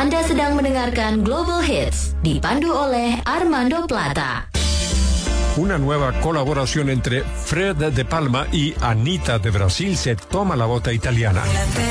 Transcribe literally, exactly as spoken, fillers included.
Anda sedang mendengarkan Global Hits, dipandu oleh Armando Plata. Una nueva colaboración entre Fred de Palma y Anita de Brasil se toma la bota italiana.